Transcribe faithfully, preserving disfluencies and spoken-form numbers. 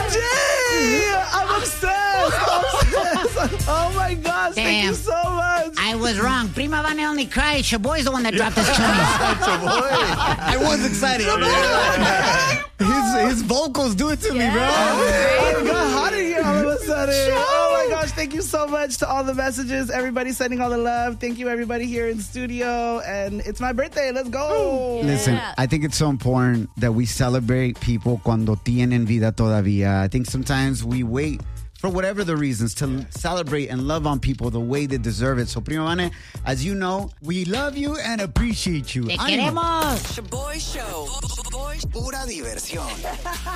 Jay! I'm obsessed. obsessed. Oh my gosh, Damn. thank you so much. I was wrong. Prima Vane only cried. Shaboy's the one that dropped his tunes. I was excited. his, his vocals do it to me, bro. Oh, it got hot in here all of a sudden. Oh my gosh, thank you so much to all the messages. Everybody sending all the love. Thank you, everybody here in studio. And it's my birthday. Let's go. Listen, I think it's so important that we celebrate people cuando tienen vida todavía. I think sometimes we wait for whatever the reasons to celebrate and love on people the way they deserve it. So, Prima Vane, as you know, we love you and appreciate you. Te Ánimo. queremos. Shaboy Show. Pura diversión.